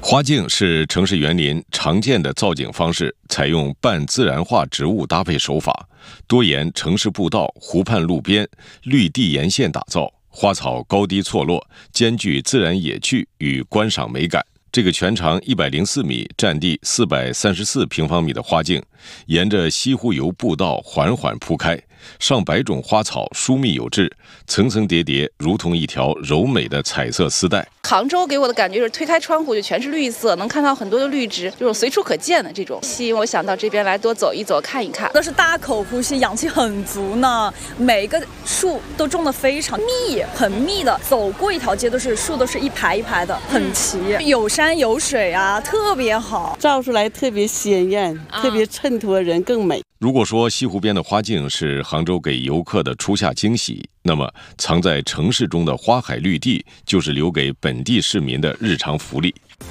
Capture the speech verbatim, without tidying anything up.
花径是城市园林常见的造景方式，采用半自然化植物搭配手法，多沿城市步道、湖畔路边、绿地沿线打造，花草高低错落，兼具自然野趣与观赏美感。这个全长一百零四米、占地四百三十四平方米的花径，沿着西湖游步道缓缓铺开，上百种花草疏密有致，层层叠叠，如同一条柔美的彩色丝带。 杭州给我的感觉是推开窗户就全是绿色，能看到很多的绿植，这种随处可见的这种，吸引我想到这边来多走一走看一看。 都是大口呼吸，氧气很足呢，每个树都种得非常密，很密的，走过一条街都是树，都是一排一排的，很齐，有山有水啊，特别好， 照出来特别鲜艳，啊、特别衬托人更美。 如果说西湖边的花径是杭州给游客的初夏惊喜，那么藏在城市中的花海绿地就是留给本地市民的日常福利。